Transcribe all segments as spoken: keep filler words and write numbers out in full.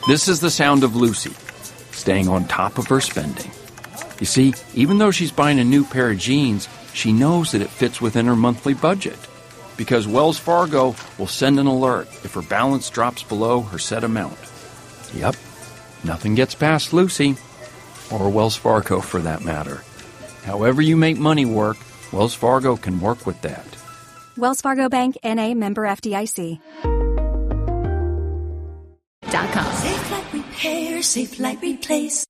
This is the sound of Lucy, staying on top of her spending. You see, even though she's buying a new pair of jeans, she knows that it fits within her monthly budget. Because Wells Fargo will send an alert if her balance drops below her set amount. Yep, nothing gets past Lucy, or Wells Fargo for that matter. However you make money work, Wells Fargo can work with that. Wells Fargo Bank, N A, member F D I C. Safe Light Repair, Safe Light Replace.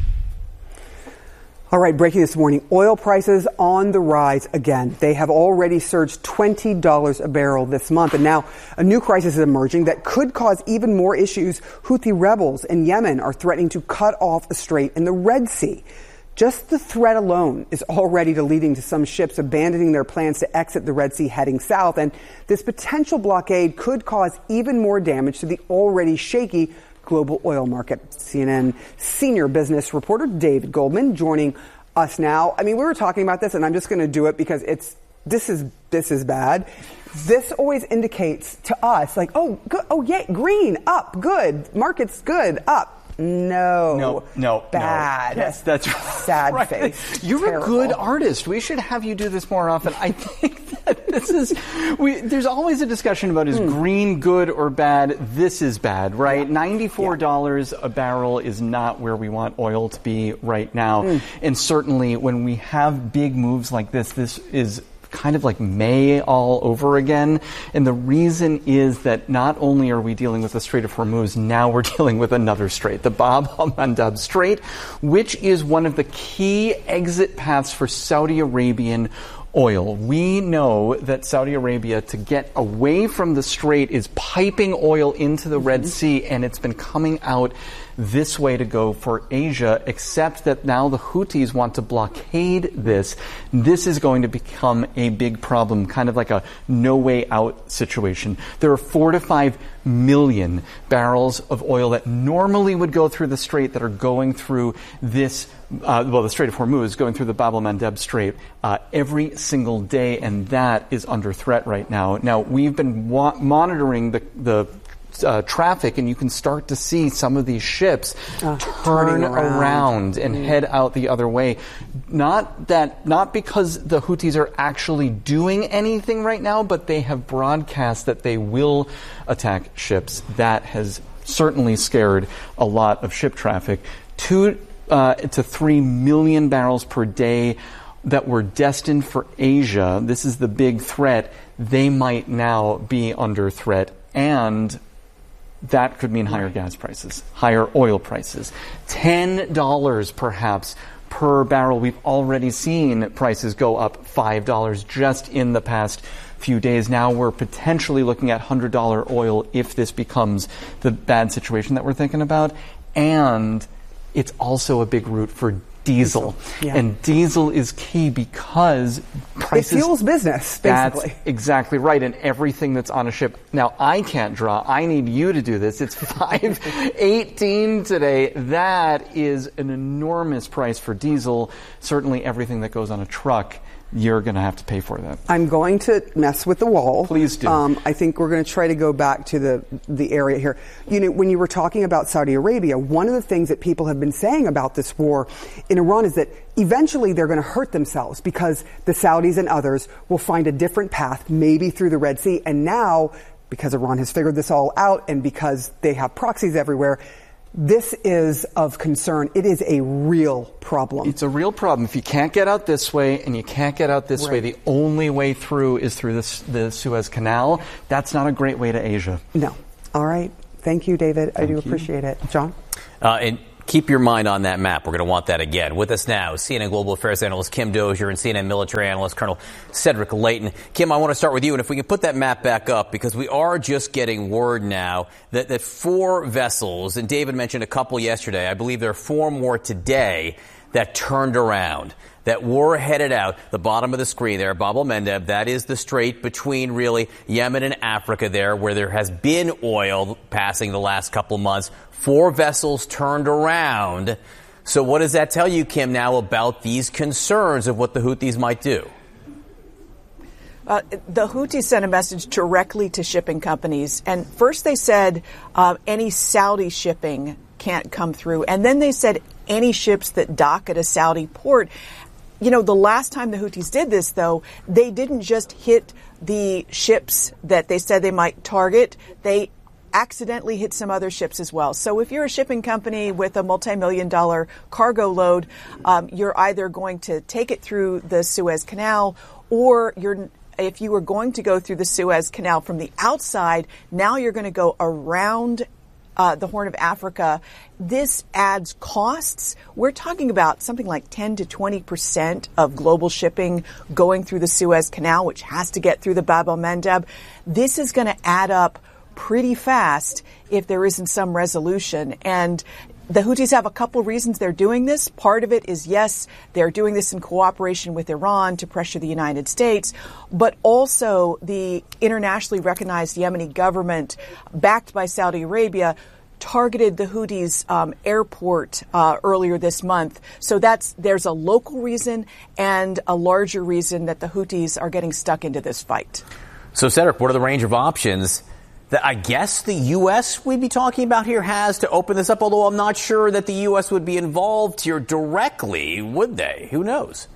All right, breaking this morning, oil prices on the rise again. They have already surged twenty dollars a barrel this month. And now a new crisis is emerging that could cause even more issues. Houthi rebels in Yemen are threatening to cut off a strait in the Red Sea. Just the threat alone is already leading to some ships abandoning their plans to exit the Red Sea heading south. And this potential blockade could cause even more damage to the already shaky global oil market. C N N senior business reporter David Goldman joining us now. I mean, we were talking about this, and I'm just going to do it because it's this is this is bad. This always indicates to us like, oh, good, oh, yeah, green, up, good, market's good, up. No, no, no, bad. No. Yes, that's sad right. face. You're Terrible. a good artist. We should have you do this more often. I think that this is. We, there's always a discussion about is mm. green good or bad. This is bad, right? Yeah. Ninety-four dollars yeah. a barrel is not where we want oil to be right now, mm. and certainly when we have big moves like this, this is kind of like May all over again. And the reason is that not only are we dealing with the Strait of Hormuz, now we're dealing with another strait, the Bab al-Mandab Strait, which is one of the key exit paths for Saudi Arabian oil. We know that Saudi Arabia, to get away from the strait, is piping oil into the Red Sea, and it's been coming out this way to go for Asia, except that now the Houthis want to blockade this. This is going to become a big problem, kind of like a no way out situation. There are four to five million barrels of oil that normally would go through the strait that are going through this, uh, well, the Strait of Hormuz, going through the Bab al-Mandab Strait uh, every single day, and that is under threat right now. Now, we've been wa- monitoring the, the Uh, traffic, and you can start to see some of these ships uh, turn around, around and mm. head out the other way. Not that, not because the Houthis are actually doing anything right now, but they have broadcast that they will attack ships. That has certainly scared a lot of ship traffic. Two uh, to three million barrels per day that were destined for Asia. This is the big threat. They might now be under threat, and that could mean higher gas prices, higher oil prices, ten dollars perhaps per barrel. We've already seen prices go up five dollars just in the past few days. Now we're potentially looking at one hundred dollars oil if this becomes the bad situation that we're thinking about. And it's also a big route for diesel. Yeah. And diesel is key because prices... It fuels business, basically. That's exactly right. And everything that's on a ship. Now, I can't draw. I need you to do this. It's five eighteen today. That is an enormous price for diesel. Certainly everything that goes on a truck, you're going to have to pay for that. I'm going to mess with the wall. Please do. Um, I think we're going to try to go back to the the area here. You know, when you were talking about Saudi Arabia, one of the things that people have been saying about this war in Iran is that eventually they're going to hurt themselves because the Saudis and others will find a different path, maybe through the Red Sea. And now, because Iran has figured this all out and because they have proxies everywhere, this is of concern. It is a real problem. It's a real problem. If you can't get out this way and you can't get out this right. way, the only way through is through this, the Suez Canal. That's not a great way to Asia. No. All right. Thank you, David. Thank I do you. appreciate it. John? Uh, and keep your mind on that map. We're going to want that again. With us now, C N N Global Affairs analyst Kim Dozier and C N N military analyst Colonel Cedric Leighton. Kim, I want to start with you, and if we can put that map back up, because we are just getting word now that, that four vessels, and David mentioned a couple yesterday, I believe there are four more today, that turned around, that were headed out. The bottom of the screen there, Bab al-Mandab, that is the strait between really Yemen and Africa there, where there has been oil passing the last couple months. Four vessels turned around. So what does that tell you, Kim, now about these concerns of what the Houthis might do? Uh, the Houthis sent a message directly to shipping companies. And first they said uh, any Saudi shipping can't come through. And then they said any ships that dock at a Saudi port. You know, the last time the Houthis did this, though, they didn't just hit the ships that they said they might target. They accidentally hit some other ships as well. So if you're a shipping company with a multi-million dollar cargo load, um, you're either going to take it through the Suez Canal, or you're, if you were going to go through the Suez Canal from the outside, now you're going to go around Uh, the Horn of Africa. This adds costs. We're talking about something like ten to twenty percent of global shipping going through the Suez Canal, which has to get through the Bab el-Mandeb. This is going to add up pretty fast if there isn't some resolution. And the Houthis have a couple reasons they're doing this. Part of it is, yes, they're doing this in cooperation with Iran to pressure the United States, but also the internationally recognized Yemeni government, backed by Saudi Arabia, targeted the Houthis' um, airport uh, earlier this month. So that's there's a local reason and a larger reason that the Houthis are getting stuck into this fight. So, Cedric, what are the range of options that I guess the U S we'd be talking about here has to open this up, although I'm not sure that the U S would be involved here directly, would they? Who knows?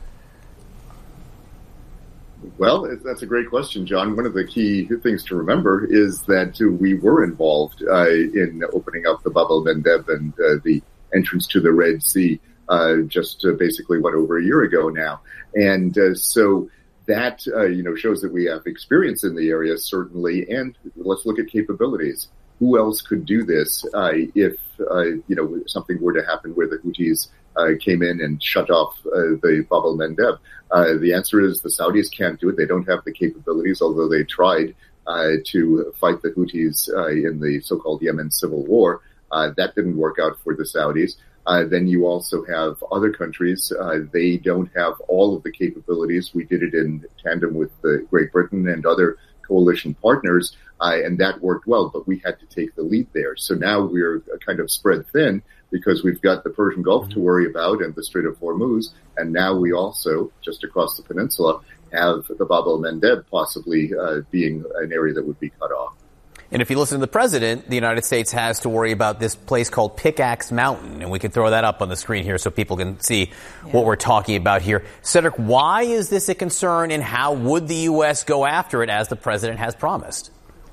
Well, that's a great question, John. One of the key things to remember is that uh, we were involved uh, in opening up the Bab el-Mandeb and uh, the entrance to the Red Sea uh, just uh, basically, what, over a year ago now. And uh, so that, uh, you know, shows that we have experience in the area, certainly. And let's look at capabilities. Who else could do this uh, if, uh, you know, something were to happen where the Houthis uh, came in and shut off uh, the Bab el-Mandeb? Uh, the answer is the Saudis can't do it. They don't have the capabilities, although they tried uh, to fight the Houthis uh, in the so-called Yemen civil war. Uh, that didn't work out for the Saudis. Uh, then you also have other countries. Uh, they don't have all of the capabilities. We did it in tandem with the Great Britain and other coalition partners, uh, and that worked well, but we had to take the lead there. So now we're kind of spread thin because we've got the Persian Gulf to worry about and the Strait of Hormuz, and now we also, just across the peninsula, have the Bab el-Mandeb possibly uh, being an area that would be cut off. And if you listen to the president, the United States has to worry about this place called Pickaxe Mountain. And we can throw that up on the screen here so people can see yeah. what we're talking about here. Cedric, why is this a concern, and how would the U S go after it as the president has promised?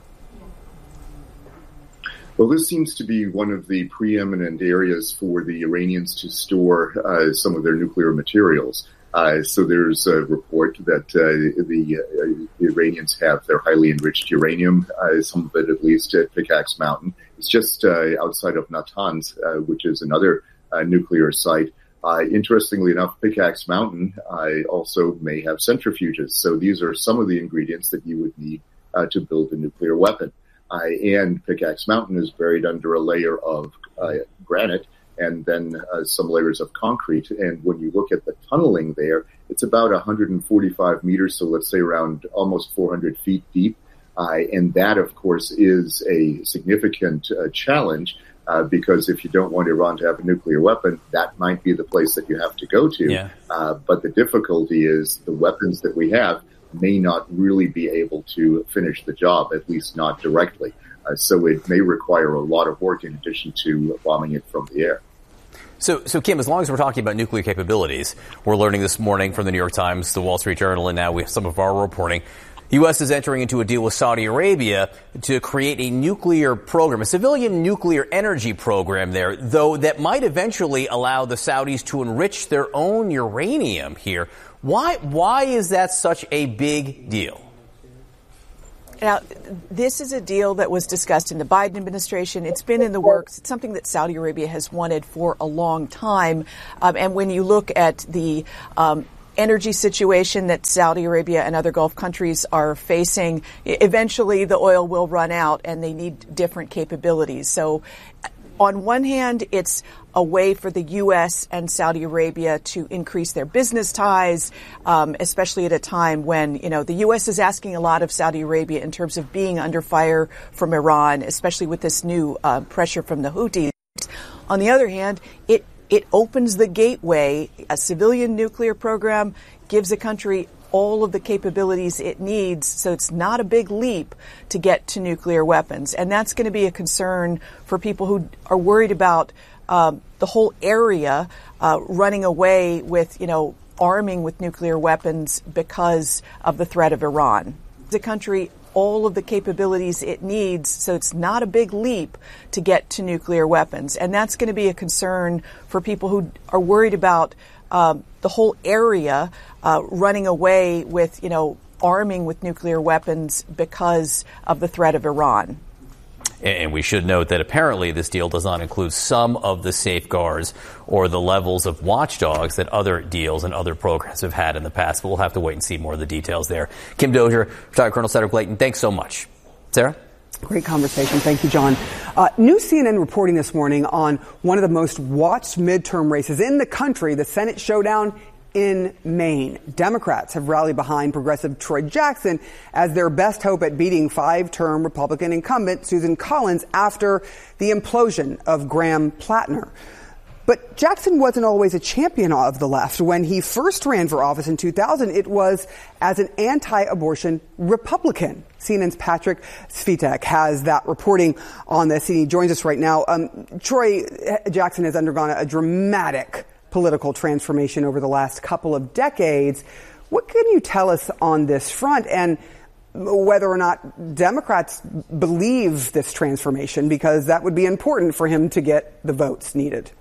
Well, this seems to be one of the preeminent areas for the Iranians to store uh, some of their nuclear materials. Uh, so there's a report that uh, the, uh, the Iranians have their highly enriched uranium, uh, some of it at least at Pickaxe Mountain. It's just uh, outside of Natanz, uh, which is another uh, nuclear site. Uh, interestingly enough, Pickaxe Mountain uh, also may have centrifuges. So these are some of the ingredients that you would need uh, to build a nuclear weapon. Uh, and Pickaxe Mountain is buried under a layer of uh, granite and then uh, some layers of concrete. And when you look at the tunneling there, it's about one hundred forty-five meters, so let's say around almost four hundred feet deep. Uh, and that, of course, is a significant uh, challenge uh, because if you don't want Iran to have a nuclear weapon, that might be the place that you have to go to. Yeah. Uh, but the difficulty is the weapons that we have may not really be able to finish the job, at least not directly. Uh, so it may require a lot of work in addition to bombing it from the air. So, so Kim, as long as we're talking about nuclear capabilities, we're learning this morning from the New York Times, the Wall Street Journal, and now we have some of our reporting. The U S is entering into a deal with Saudi Arabia to create a nuclear program, a civilian nuclear energy program there, though that might eventually allow the Saudis to enrich their own uranium here. Why, why is that such a big deal? Now, this is a deal that was discussed in the Biden administration. It's been in the works. It's something that Saudi Arabia has wanted for a long time. Um, and when you look at the um, energy situation that Saudi Arabia and other Gulf countries are facing, eventually the oil will run out and they need different capabilities. So on one hand, it's a way for the U S and Saudi Arabia to increase their business ties, um, especially at a time when, you know, the U S is asking a lot of Saudi Arabia in terms of being under fire from Iran, especially with this new uh, pressure from the Houthis. On the other hand, it it opens the gateway. A civilian nuclear program gives a country all of the capabilities it needs, so it's not a big leap to get to nuclear weapons. And that's going to be a concern for people who are worried about um, the whole area uh, running away with, you know, arming with nuclear weapons because of the threat of Iran. The country all of the capabilities it needs, so it's not a big leap to get to nuclear weapons. And that's going to be a concern for people who are worried about um, the whole area uh, running away with, you know, arming with nuclear weapons because of the threat of Iran. And we should note that apparently this deal does not include some of the safeguards or the levels of watchdogs that other deals and other programs have had in the past. But we'll have to wait and see more of the details there. Kim Dozier, retired Colonel Cedric Leighton, thanks so much. Sarah? Great conversation. Thank you, John. Uh, new C N N reporting this morning on one of the most watched midterm races in the country, the Senate showdown in Maine. Democrats have rallied behind progressive Troy Jackson as their best hope at beating five-term Republican incumbent Susan Collins after the implosion of Graham Plattner. But Jackson wasn't always a champion of the left. When he first ran for office in two thousand, it was as an anti-abortion Republican. C N N's Patrick Svitek has that reporting on this, and he joins us right now. Um, Troy Jackson has undergone a dramatic political transformation over the last couple of decades. What can you tell us on this front, and whether or not Democrats believe this transformation, because that would be important for him to get the votes needed?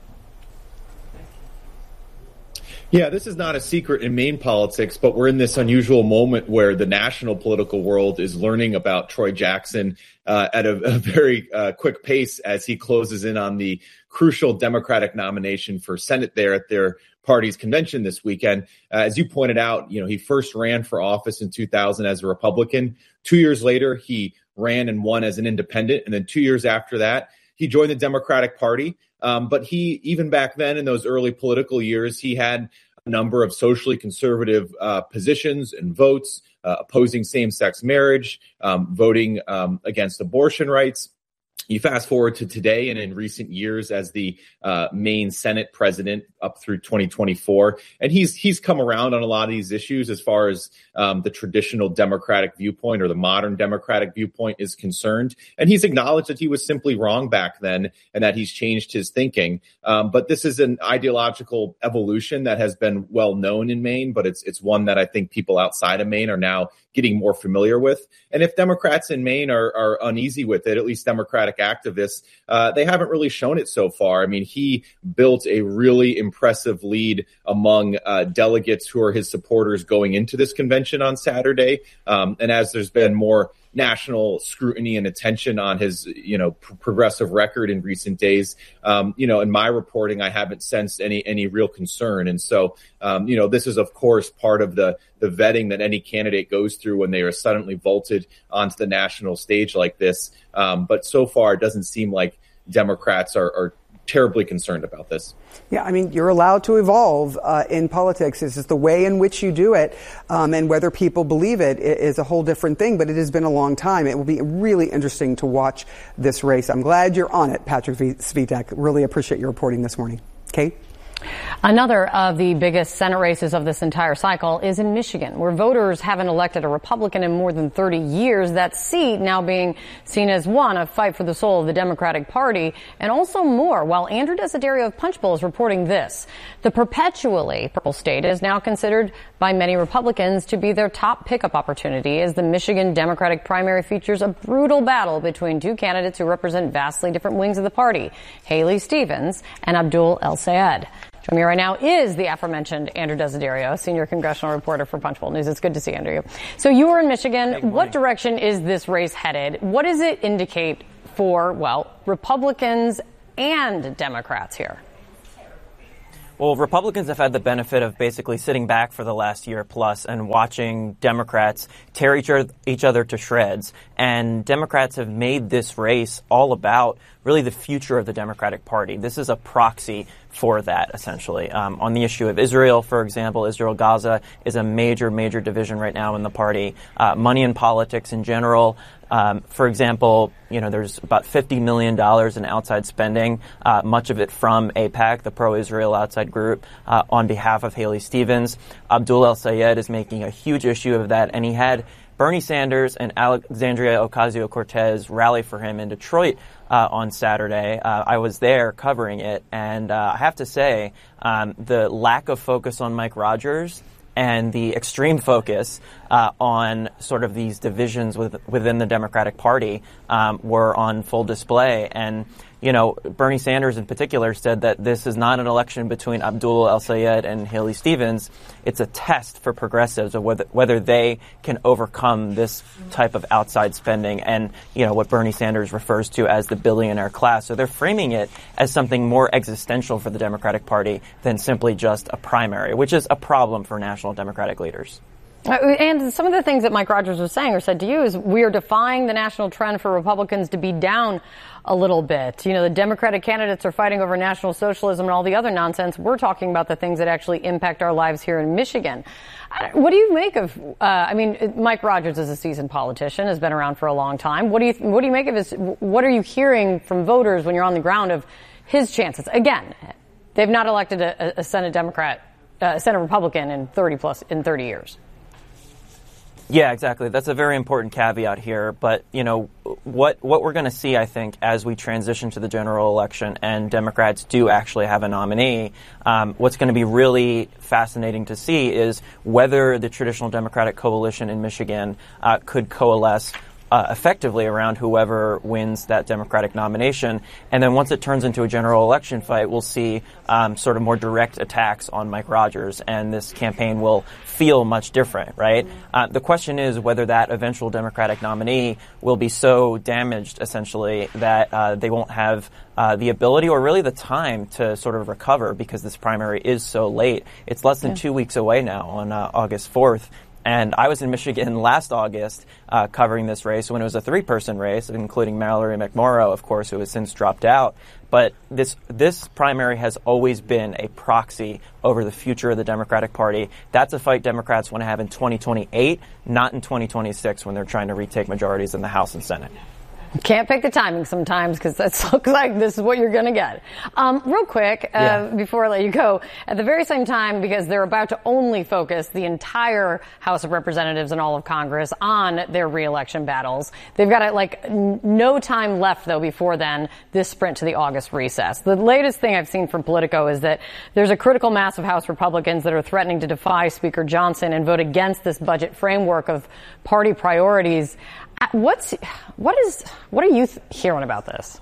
Yeah, this is not a secret in Maine politics, but we're in this unusual moment where the national political world is learning about Troy Jackson uh, at a, a very uh, quick pace as he closes in on the crucial Democratic nomination for Senate there at their party's convention this weekend. Uh, as you pointed out, you know, he first ran for office in two thousand as a Republican. Two years later, he ran and won as an independent. And then two years after that, he joined the Democratic Party. Um, but he, even back then in those early political years, he had a number of socially conservative uh, positions and votes, uh, opposing same-sex marriage, um, voting um, against abortion rights. You fast forward to today and in recent years as the uh, Maine Senate president up through twenty twenty-four. And he's he's come around on a lot of these issues as far as um, the traditional Democratic viewpoint or the modern Democratic viewpoint is concerned. And he's acknowledged that he was simply wrong back then and that he's changed his thinking. Um, but this is an ideological evolution that has been well known in Maine, but it's it's one that I think people outside of Maine are now getting more familiar with. And if Democrats in Maine are, are uneasy with it, at least Democratic activists, uh, they haven't really shown it so far. I mean, he built a really impressive lead among uh, delegates who are his supporters going into this convention on Saturday. Um, and as there's been more national scrutiny and attention on his, you know, pr- progressive record in recent days, um, you know, in my reporting, I haven't sensed any any real concern. And so, um, you know, this is, of course, part of the the vetting that any candidate goes through when they are suddenly vaulted onto the national stage like this. Um, but so far, it doesn't seem like Democrats are, are terribly concerned about this. Yeah, I mean, you're allowed to evolve uh, in politics. It's just the way in which you do it, um, and whether people believe it is a whole different thing, but it has been a long time. It will be really interesting to watch this race. I'm glad you're on it, Patrick Svitek. Really appreciate your reporting this morning. Kate? Another of the biggest Senate races of this entire cycle is in Michigan, where voters haven't elected a Republican in more than thirty years. That seat now being seen as one, a fight for the soul of the Democratic Party, and also more. While Andrew Desiderio of Punchbowl is reporting this, the perpetually purple state is now considered by many Republicans to be their top pickup opportunity, as the Michigan Democratic primary features a brutal battle between two candidates who represent vastly different wings of the party, Haley Stevens and Abdul El-Sayed. Joining me right now is the aforementioned Andrew Desiderio, senior congressional reporter for Punchbowl News. It's good to see Andrew. So you were in Michigan. What direction is this race headed? What does it indicate for, well, Republicans and Democrats here? Well, Republicans have had the benefit of basically sitting back for the last year plus and watching Democrats tear each other, each other to shreds. And Democrats have made this race all about really the future of the Democratic Party. This is a proxy for that, essentially. Um, on the issue of Israel, for example, Israel-Gaza is a major, major division right now in the party. Uh, money in politics in general. Um, for example, you know, there's about fifty million dollars in outside spending, uh, much of it from AIPAC, the pro-Israel outside group, uh, on behalf of Haley Stevens. Abdul El-Sayed is making a huge issue of that, and he had Bernie Sanders and Alexandria Ocasio-Cortez rally for him in Detroit uh, on Saturday. Uh, I was there covering it, and uh, I have to say, um, the lack of focus on Mike Rogers and the extreme focus uh, on sort of these divisions with, within the Democratic Party um, were on full display. And, you know, Bernie Sanders in particular said that this is not an election between Abdul El-Sayed and Haley Stevens. It's a test for progressives of whether, whether they can overcome this type of outside spending and, you know, what Bernie Sanders refers to as the billionaire class. So they're framing it as something more existential for the Democratic Party than simply just a primary, which is a problem for national Democratic leaders. Uh, and some of the things that Mike Rogers was saying or said to you is we are defying the national trend for Republicans to be down a little bit. You know, the Democratic candidates are fighting over National Socialism and all the other nonsense. We're talking about the things that actually impact our lives here in Michigan. What do you make of, uh, I mean, Mike Rogers is a seasoned politician, has been around for a long time. What do you, what do you make of his, what are you hearing from voters when you're on the ground of his chances? Again, they've not elected a, a Senate Democrat, uh, a Senate Republican in thirty plus, in thirty years. Yeah, exactly. That's a very important caveat here. But, you know, what what we're going to see, I think, as we transition to the general election and Democrats do actually have a nominee, um, what's going to be really fascinating to see is whether the traditional Democratic coalition in Michigan uh, could coalesce Uh, effectively around whoever wins that Democratic nomination. And then once it turns into a general election fight, we'll see um, sort of more direct attacks on Mike Rogers, and this campaign will feel much different, right? Uh, the question is whether that eventual Democratic nominee will be so damaged, essentially, that uh, they won't have uh, the ability or really the time to sort of recover because this primary is so late. It's less than yeah. two weeks away now on uh, August fourth. And I was in Michigan last August uh, covering this race when it was a three-person race, including Mallory McMorrow, of course, who has since dropped out. But this this primary has always been a proxy over the future of the Democratic Party. That's a fight Democrats want to have in twenty twenty-eight, not in twenty twenty-six when they're trying to retake majorities in the House and Senate. Can't pick the timing sometimes because that looks like this is what you're going to get. Um, real quick, uh, yeah. before I let you go, at the very same time, because they're about to only focus the entire House of Representatives and all of Congress on their reelection battles, they've got like n- no time left, though, before then, this sprint to the August recess. The latest thing I've seen from Politico is that there's a critical mass of House Republicans that are threatening to defy Speaker Johnson and vote against this budget framework of party priorities. What's what is what are you th- hearing about this?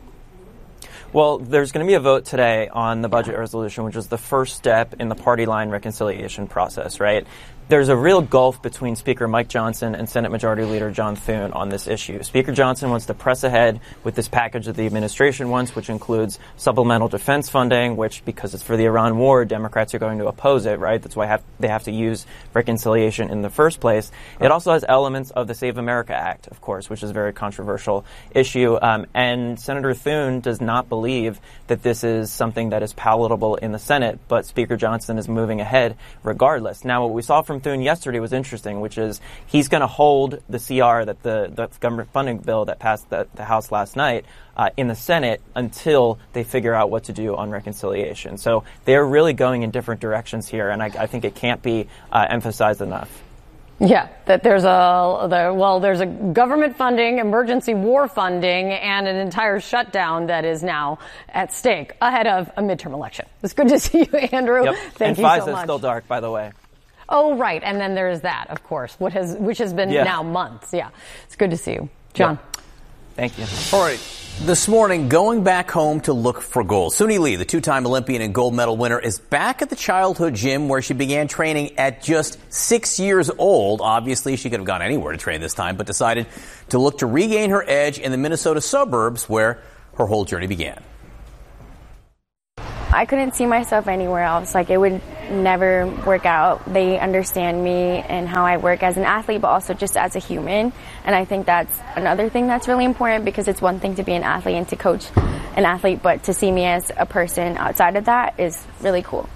Well, there's going to be a vote today on the budget resolution, which is the first step in the party line reconciliation process, right? There's a real gulf between Speaker Mike Johnson and Senate Majority Leader John Thune on this issue. Speaker Johnson wants to press ahead with this package that the administration wants, which includes supplemental defense funding, which, because it's for the Iran war, Democrats are going to oppose it, right? That's why have, they have to use reconciliation in the first place. It also has elements of the Save America Act, of course, which is a very controversial issue. Um, and Senator Thune does not believe that this is something that is palatable in the Senate, but Speaker Johnson is moving ahead regardless. Now, what we saw from Thune yesterday was interesting, which is he's going to hold the C R, that the, the government funding bill that passed the, the House last night, uh, in the Senate until they figure out what to do on reconciliation. So they're really going in different directions here, and I, I think it can't be uh, emphasized enough. Yeah, that there's a, the, well, there's a government funding, emergency war funding, and an entire shutdown that is now at stake ahead of a midterm election. It's good to see you, Andrew. Yep. Thank and you FISA so much. Is still dark, by the way. Oh, right. And then there's that, of course, what has, which has been yeah. now months. Yeah. It's good to see you. John. Yep. Thank you. All right. This morning, going back home to look for gold. Suni Lee, the two-time Olympian and gold medal winner, is back at the childhood gym where she began training at just six years old. Obviously, she could have gone anywhere to train this time, but decided to look to regain her edge in the Minnesota suburbs where her whole journey began. I couldn't see myself anywhere else. Like, it would never work out. They understand me and how I work as an athlete, but also just as a human. And I think that's another thing that's really important, because it's one thing to be an athlete and to coach an athlete, but to see me as a person outside of that is really cool.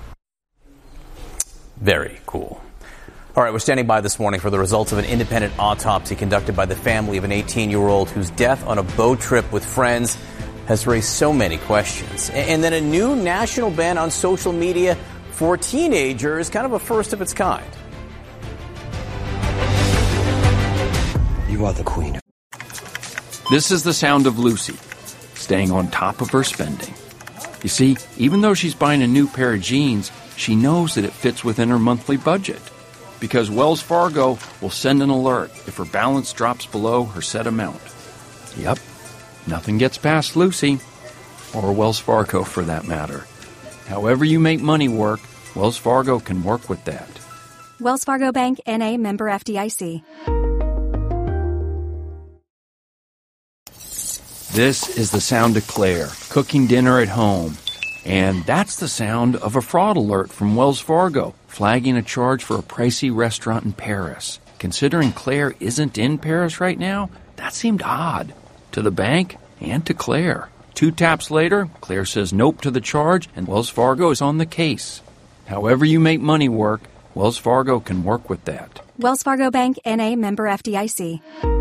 Very cool. All right, we're standing by this morning for the results of an independent autopsy conducted by the family of an eighteen-year-old whose death on a boat trip with friends has raised so many questions. And then a new national ban on social media for teenagers, kind of a first of its kind. You are the queen. This is the sound of Lucy, staying on top of her spending. You see, even though she's buying a new pair of jeans, she knows that it fits within her monthly budget, because Wells Fargo will send an alert if her balance drops below her set amount. Yep, nothing gets past Lucy, or Wells Fargo for that matter. However you make money work, Wells Fargo can work with that. Wells Fargo Bank, N A, member F D I C. This is the sound of Claire, cooking dinner at home. And that's the sound of a fraud alert from Wells Fargo, flagging a charge for a pricey restaurant in Paris. Considering Claire isn't in Paris right now, that seemed odd to the bank and to Claire. Two taps later, Claire says nope to the charge, and Wells Fargo is on the case. However you make money work, Wells Fargo can work with that. Wells Fargo Bank, N A, member F D I C.